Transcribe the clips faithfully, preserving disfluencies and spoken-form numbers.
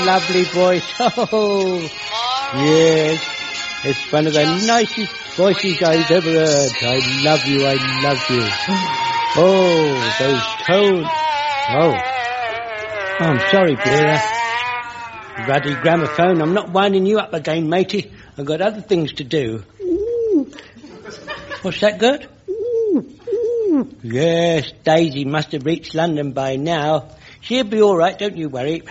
lovely voice. Oh, yes. It's one of the nicest voices I've ever heard. I love you, I love you. Oh, those tones. Oh. oh I'm sorry, Vera. Ruddy gramophone, I'm not winding you up again, matey. I've got other things to do. What's that, Gert? Yes, Daisy must have reached London by now. She'll be all right, don't you worry.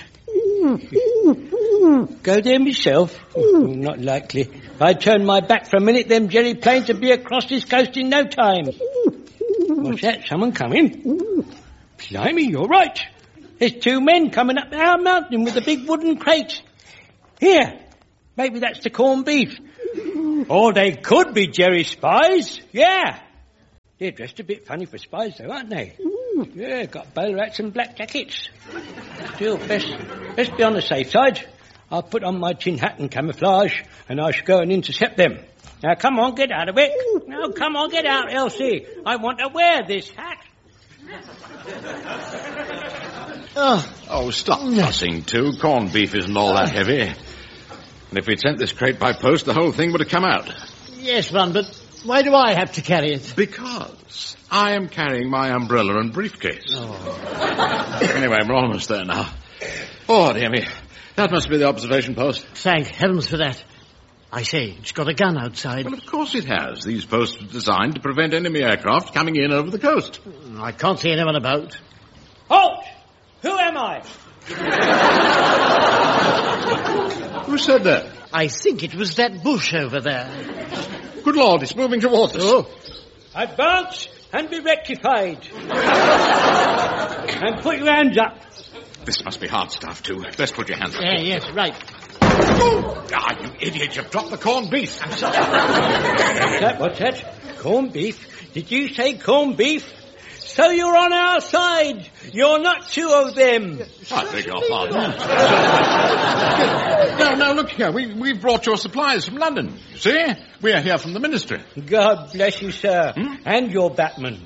Go there myself? Oh, not likely. If I turn my back for a minute, them jelly planes will be across this coast in no time. What's that? Someone coming? Blimey, you're right. There's two men coming up our mountain with a big wooden crate. Here, maybe that's the corned beef. Or they could be Jerry spies. Yeah. They're dressed a bit funny for spies, though, aren't they? Yeah, got bowler hats and black jackets. Still, best, best be on the safe side. I'll put on my tin hat and camouflage, and I shall go and intercept them. Now, come on, get out of it. Now, come on, get out, Elsie. I want to wear this hat. Oh, oh stop fussing, too. Corned beef isn't all that heavy. And if we'd sent this crate by post, the whole thing would have come out. Yes, Ron, but why do I have to carry it? Because I am carrying my umbrella and briefcase. Oh. Anyway, we're almost there now. Oh, dear me. That must be the observation post. Thank heavens for that. I say, it's got a gun outside. Well, of course it has. These posts were designed to prevent enemy aircraft coming in over the coast. I can't see anyone about. Halt! Who am I? Who said that? I think it was that bush over there. Good Lord, it's moving towards us. Oh. Advance and be rectified. And put your hands up. This must be hard stuff, too. Best put your hands up. Yeah, yes, right. Oh! Ah, you idiot, you've dropped the corned beef. I'm sorry. What's that? What's that? Corned beef? Did you say corned beef? So you're on our side. You're not two of them. I beg your pardon. Now, now, look here. We, we've brought your supplies from London. See? We are here from the ministry. God bless you, sir. Hmm? And your Batman.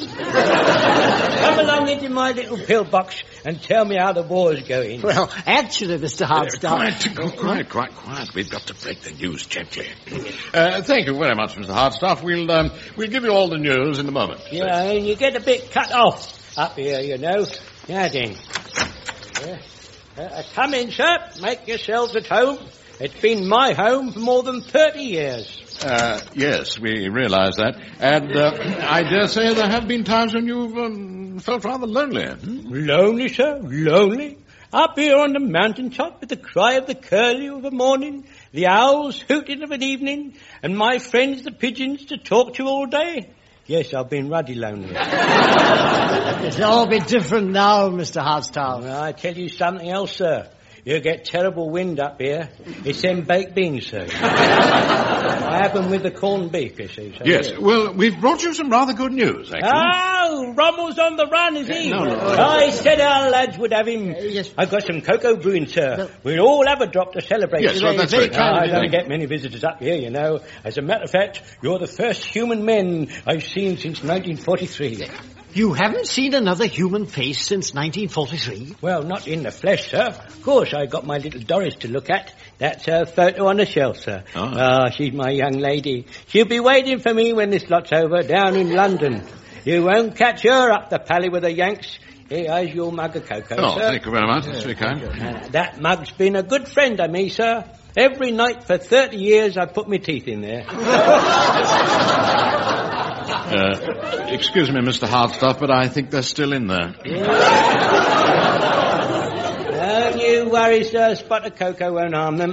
Come along into my little pillbox and tell me how the war's going. Well, actually, Mister Hardstaff... Uh, quiet, oh, quiet, quiet, quiet. We've got to break the news gently. Uh, thank you very much, Mister Hardstaff. We'll, um, we'll give you all the news in a moment. Yeah, and you get a bit cut off up here, you know. Now then. Yeah. Uh, come in, sir. Make yourselves at home. It's been my home for more than thirty years. Uh, yes, we realise that. And uh, I dare say there have been times when you've um, felt rather lonely. Hmm? Lonely, sir? Lonely? Up here on the mountaintop with the cry of the curlew of a morning, the owls hooting of an evening, and my friends the pigeons to talk to all day? Yes, I've been ruddy lonely. It'll all be different now, Mister Hardstaff. Well, I tell you something else, sir. You get terrible wind up here. It's them baked beans, sir. I have them with the corned beef, you see. So yes, yeah. Well, we've brought you some rather good news, actually. Oh, Rommel's on the run, is he? No, no, no. I said our lads would have him. Uh, yes. I've got some cocoa brewing, sir. No. We'll all have a drop to celebrate. Yes, well, that's very kind. I don't get many visitors up here, you know. As a matter of fact, you're the first human men I've seen since nineteen forty-three. You haven't seen another human face since nineteen forty-three? Well, not in the flesh, sir. Of course, I got my little Doris to look at. That's her photo on the shelf, sir. Ah, oh. oh, she's my young lady. She'll be waiting for me when this lot's over down in London. You won't catch her up the pally with the Yanks. Here's your mug of cocoa, oh, sir. Thank you very much. That's very kind. Uh, that mug's been a good friend of me, sir. Every night for thirty years I've put my teeth in there. Uh, excuse me, Mister Hardstaff, but I think they're still in there. Yeah. Don't you worry, sir. A spot of cocoa won't harm them.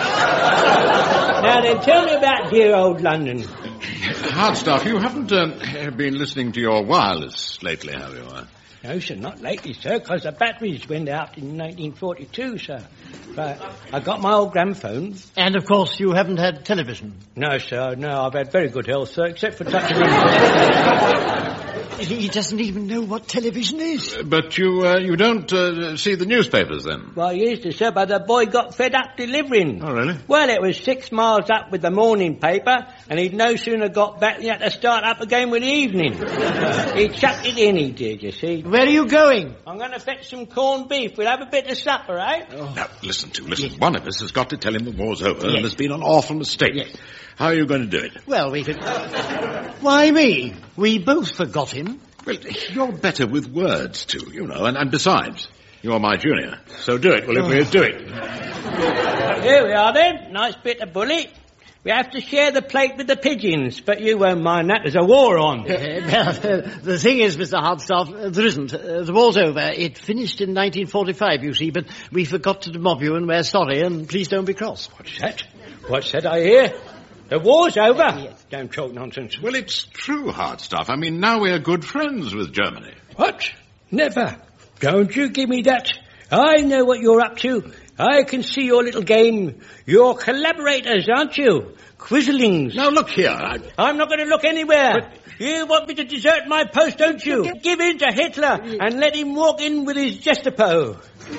Now then, tell me about dear old London. Hardstaff, you haven't uh, been listening to your wireless lately, have you? No, sir, not lately, sir, because the batteries went out in nineteen forty-two, sir. But I got my old gramophone. And, of course, you haven't had television? No, sir, no, I've had very good health, sir, except for touching He doesn't even know what television is. But you uh, you don't uh, see the newspapers, then? Well, he used to, sir, but the boy got fed up delivering. Oh, really? Well, it was six miles up with the morning paper, and he'd no sooner got back than he had to start up again with the evening. He chucked it in, he did, you see. Where are you going? I'm going to fetch some corned beef. We'll have a bit of supper, eh? Oh. Now, listen to, listen. Yes. One of us has got to tell him the war's over, yes. and there's been an awful mistake. Yes. How are you going to do it? Well, we could... Why me? We both forgot him. Well, you're better with words, too, you know, and, and besides, you're my junior. So do it, well, if we'll do it. Here we are, then. Nice bit of bully. We have to share the plate with the pigeons, but you won't mind that. There's a war on. Uh, well, the thing is, Mister Hardstaff, uh, there isn't. Uh, the war's over. It finished in nineteen forty-five, you see, but we forgot to mob you, and we're sorry, and please don't be cross. What's that? What's that I hear? The war's over? Yes. Don't talk nonsense. Well, it's true, Hardstaff. I mean, now we're good friends with Germany. What? Never. Don't you give me that. I know what you're up to. I can see your little game. You're collaborators, aren't you? Quizzlings. Now, look here. I... I'm not going to look anywhere. But... You want me to desert my post, don't you? Okay. Give in to Hitler and let him walk in with his Gestapo.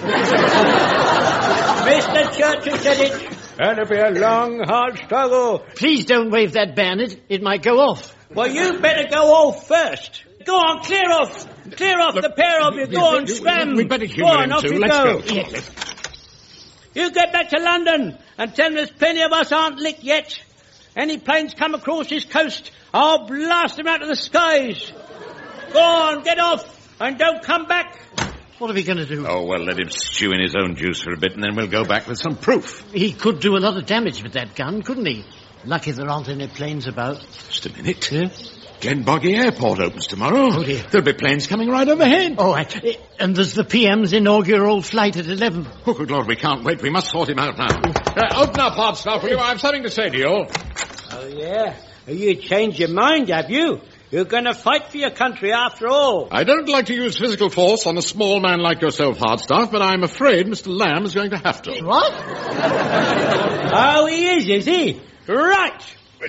Mister Churchill said it. It'll be a long, hard struggle. Please don't wave that banner. It might go off. Well, you better go off first. Go on, clear off. Clear off Look, the pair of you. Go on, scram. We'd better humour go on, him off too. You Let's go. go. Yes. You get back to London and tell them there's plenty of us aren't licked yet. Any planes come across this coast, I'll blast them out of the skies. Go on, get off, and don't come back. What are we going to do? Oh, well, let him stew in his own juice for a bit, and then we'll go back with some proof. He could do a lot of damage with that gun, couldn't he? Lucky there aren't any planes about. Just a minute. Yeah? Glenboggie Airport opens tomorrow. Oh, dear. There'll be planes coming right overhead. Oh, right. And there's the P M's inaugural flight at eleven. Oh, good Lord, we can't wait. We must sort him out now. Uh, open up, Hardstaff, will you? I have something to say to you. Oh, yeah? You changed your mind, have you? You're going to fight for your country after all. I don't like to use physical force on a small man like yourself, Hardstaff, but I'm afraid Mister Lamb is going to have to. What? Oh, he is, is he? Right.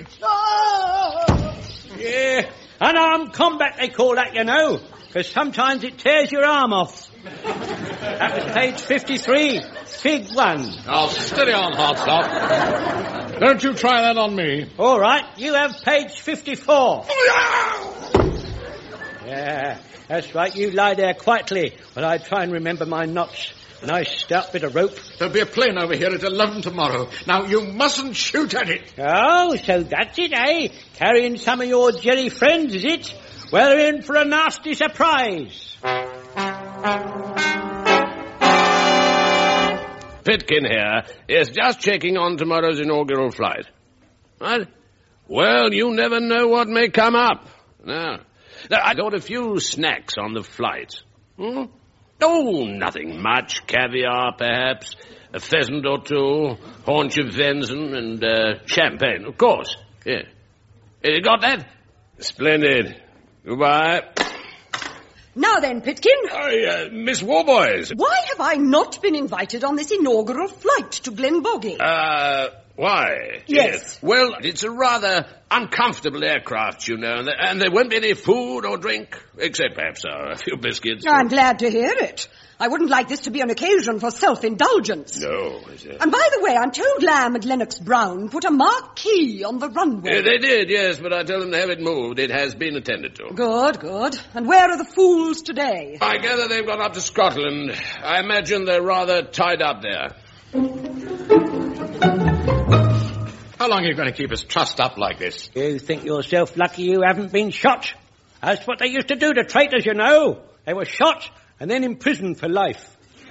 Yeah, unarmed combat they call that, you know, because sometimes it tears your arm off. That was page fifty-three, fig one. Now, steady on, Hardstaff. Don't you try that on me. All right, you have page fifty-four. Yeah, that's right, you lie there quietly while I try and remember my knots. Nice stout bit of rope. There'll be a plane over here at eleven tomorrow. Now, you mustn't shoot at it. Oh, so that's it, eh? Carrying some of your jelly friends, is it? Well, we're in for a nasty surprise. Pitkin here is just checking on tomorrow's inaugural flight. What? Well, you never know what may come up. No. I got a few snacks on the flight. Hmm? Oh, nothing much. Caviar, perhaps. A pheasant or two. Haunch of venison and uh, champagne, of course. Yeah. You got that? Splendid. Goodbye. Now then, Pitkin. Hi, uh, Miss Warboys. Why have I not been invited on this inaugural flight to Glenboggie? Uh, why? Yes. yes. Well, it's a rather uncomfortable aircraft, you know, and there, and there won't be any food or drink, except perhaps uh, a few biscuits. I'm glad to hear it. I wouldn't like this to be an occasion for self-indulgence. No. Is it? And by the way, I'm told Lamb and Lennox Brown put a marquee on the runway. Uh, they did, yes, but I told them to have it moved. It has been attended to. Good, good. And where are the fools today? I gather they've gone up to Scotland. I imagine they're rather tied up there. How long are you going to keep us trussed up like this? You think yourself lucky you haven't been shot. That's what they used to do to traitors, you know. They were shot and then imprisoned for life.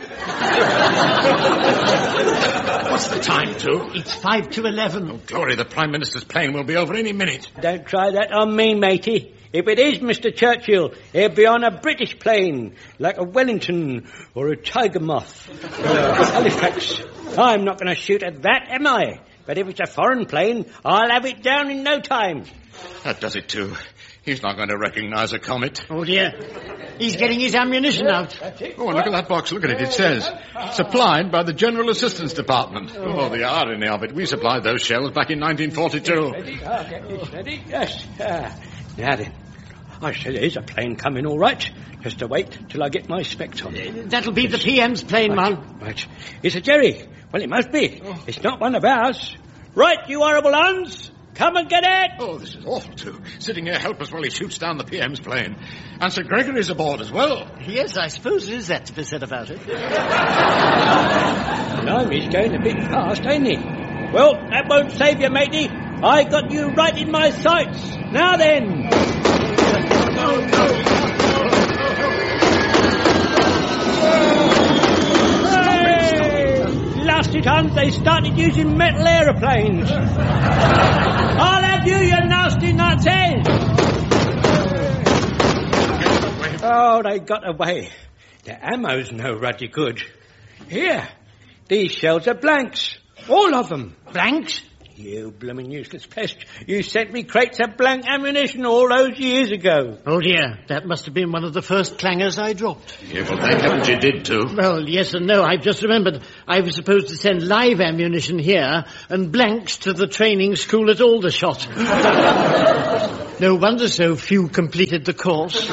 What's the time, too? It's five to eleven. Oh, glory, the Prime Minister's plane will be over any minute. Don't try that on me, matey. If it is Mister Churchill, he'll be on a British plane, like a Wellington or a Tiger Moth or a Halifax. I'm not going to shoot at that, am I? But if it's a foreign plane, I'll have it down in no time. That does it, too. He's not going to recognize a comet. Oh, dear. He's getting his ammunition out. Oh, and look at that box. Look at it. It says, supplied by the General Assistance Department. Oh, the irony of it. We supplied those shells back in nineteen forty-two. Ready? I'll get this ready. Yes. Ah. Now then, I say there's a plane coming, all right. Just to wait till I get my specs on. Uh, that'll be the P M's plane, Right, man. right. It's a Jerry. Well, it must be. Oh. It's not one of ours. Right, you horrible Huns. Come and get it. Oh, this is awful, too. Sitting here helpless while he shoots down the P M's plane. And Sir Gregory's aboard as well. Yes, I suppose there is that to be said about it. No, he's going a bit fast, ain't he? Well, that won't save you, matey. I got you right in my sights. Now then. Oh, no. Lost it, Huns. They started using metal aeroplanes. I'll have you, you nasty nuthead. Oh, they got away. The ammo's no ruddy good. Here, these shells are blanks. All of them. Blanks? You blooming useless pest. You sent me crates of blank ammunition all those years ago. Oh, dear. That must have been one of the first clangers I dropped. Yeah, well, thank heavens you did, too. Well, yes and no. I've just remembered I was supposed to send live ammunition here and blanks to the training school at Aldershot. No wonder so few completed the course.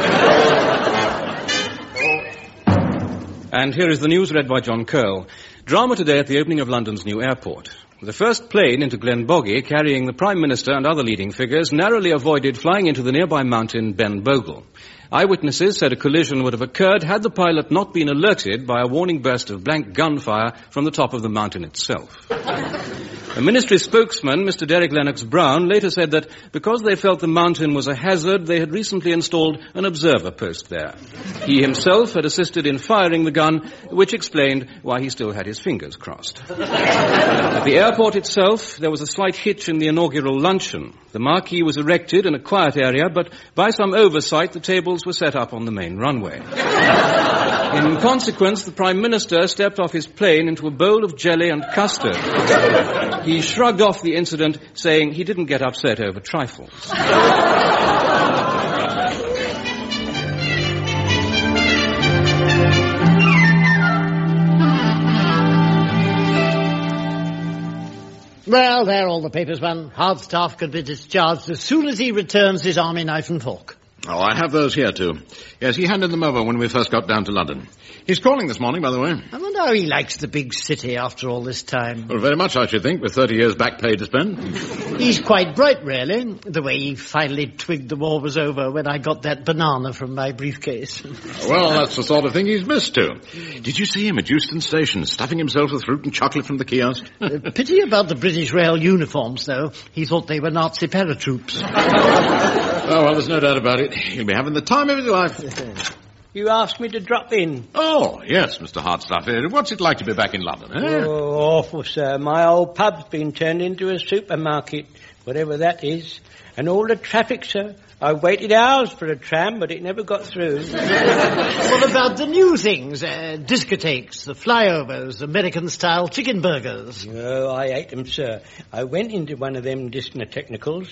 And here is the news read by John Curl. Drama today at the opening of London's new airport. The first plane into Glenboggie, carrying the Prime Minister and other leading figures, narrowly avoided flying into the nearby mountain Ben Bogle. Eyewitnesses said a collision would have occurred had the pilot not been alerted by a warning burst of blank gunfire from the top of the mountain itself. A ministry spokesman, Mister Derek Lennox-Brown, later said that because they felt the mountain was a hazard, they had recently installed an observer post there. He himself had assisted in firing the gun, which explained why he still had his fingers crossed. At the airport itself, there was a slight hitch in the inaugural luncheon. The marquee was erected in a quiet area, but by some oversight, the tables were set up on the main runway. In consequence, the Prime Minister stepped off his plane into a bowl of jelly and custard. He shrugged off the incident, saying he didn't get upset over trifles. Well, there all the papers, man. Hardstaff can be discharged as soon as he returns his army knife and fork. Oh, I have those here, too. Yes, he handed them over when we first got down to London. He's calling this morning, by the way. I wonder how he likes the big city after all this time. Well, very much, I should think, with thirty years back pay to spend. He's quite bright, really, the way he finally twigged the war was over when I got that banana from my briefcase. Well, that's the sort of thing he's missed, too. Did you see him at Euston Station, stuffing himself with fruit and chocolate from the kiosk? uh, pity about the British Rail uniforms, though. He thought they were Nazi paratroops. Oh, well, there's no doubt about it. He'll be having the time of his life. You asked me to drop in. Oh, yes, Mister Hardstaff. What's it like to be back in London, eh? Oh, awful, sir. My old pub's been turned into a supermarket, whatever that is. And all the traffic, sir. I waited hours for a tram, but it never got through. What about the new things? Uh, discotheques, the flyovers, American-style chicken burgers? Oh, I ate them, sir. I went into one of them disco-technicals.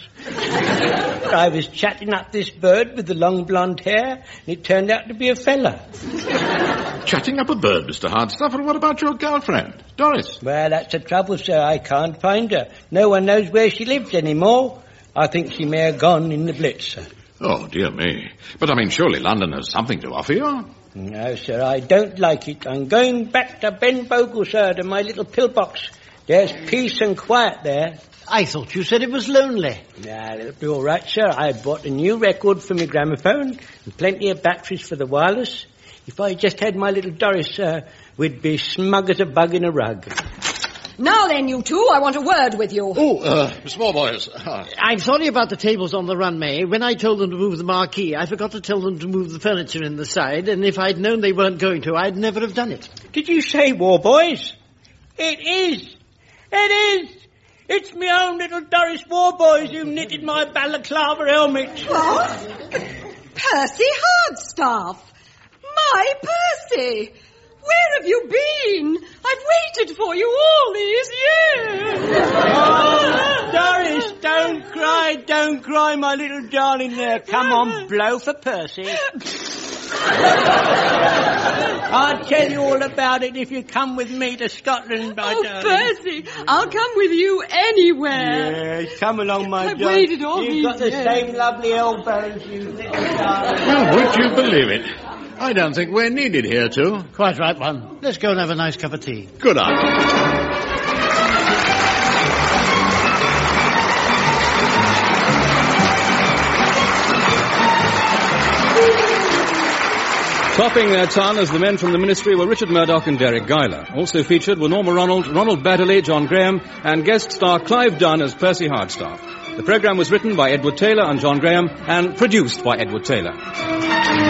I was chatting up this bird with the long blonde hair, and it turned out to be a fella. Chatting up a bird, Mister Hardstaff, and what about your girlfriend, Doris? Well, that's the trouble, sir. I can't find her. No one knows where she lives anymore. I think she may have gone in the Blitz, sir. Oh, dear me. But, I mean, surely London has something to offer you. No, sir, I don't like it. I'm going back to Ben Bogle, sir, to my little pillbox. There's peace and quiet there. I thought you said it was lonely. Nah, it'll be all right, sir. I bought a new record for my gramophone and plenty of batteries for the wireless. If I just had my little Doris, sir, we'd be smug as a bug in a rug. Now then, you two, I want a word with you. Oh, uh, small boys. I'm sorry about the tables on the runway. When I told them to move the marquee, I forgot to tell them to move the furniture in the side, and if I'd known they weren't going to, I'd never have done it. Did you say war boys? It is. It is. It's my own little Doris Warboys who knitted my balaclava helmet. What? Percy Hardstaff. My Percy. Where have you been? I've waited for you all these years. Oh, Doris, don't cry, don't cry, my little darling there. Come on, blow for Percy. I'll tell you all about it if you come with me to Scotland, my Oh, darling. Percy, I'll come with you anywhere. Yes, come along, my I've darling. waited all You've these got the years. same lovely elbow as you, little darling. Well, would you believe it? I don't think we're needed here, too. Quite right, one. Let's go and have a nice cup of tea. Good idea. Topping their ton as the men from the Ministry were Richard Murdoch and Derek Guyler. Also featured were Norma Ronald, Ronald Baddeley, John Graham, and guest star Clive Dunn as Percy Hardstaff. The programme was written by Edward Taylor and John Graham and produced by Edward Taylor.